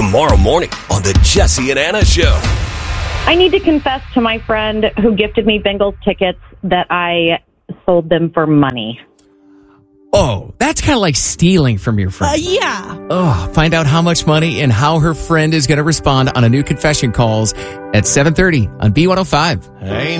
tomorrow morning on the Jesse and Anna Show. I need to confess to my friend who gifted me Bengals tickets that I sold them for money. Oh, that's kind of like stealing from your friend. Yeah. Oh, find out how much money and how her friend is going to respond on a new Confession Calls at 7:30 on B105. Hey.